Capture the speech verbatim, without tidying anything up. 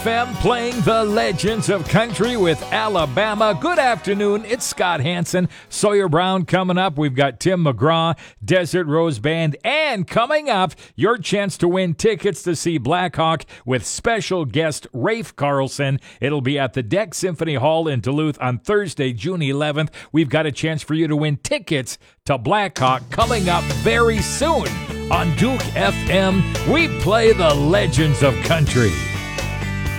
F M playing the legends of country with Alabama. Good afternoon. It's Scott Hansen. Sawyer Brown coming up. We've got Tim McGraw, Desert Rose Band, and coming up, your chance to win tickets to see Blackhawk with special guest Rafe Carlson. It'll be at the Deck Symphony Hall in Duluth on Thursday, June eleventh. We've got a chance for you to win tickets to Blackhawk coming up very soon on Duke F M. We play the legends of country.